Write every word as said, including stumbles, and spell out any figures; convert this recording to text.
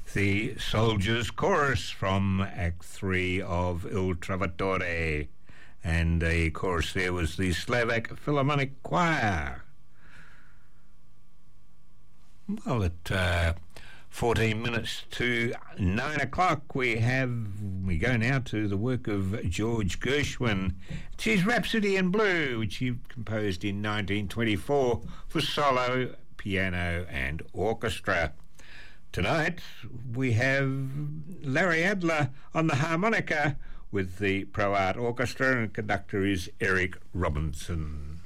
the Soldiers Chorus from Act three of Il Trovatore, and the chorus there was the Slovak Philharmonic Choir. Well, at uh, fourteen minutes to nine o'clock, we have we go now to the work of George Gershwin. It's his Rhapsody in Blue, which he composed in nineteen twenty-four for solo, piano and orchestra. Tonight we have Larry Adler on the harmonica with the Pro Art Orchestra, and conductor is Eric Robinson.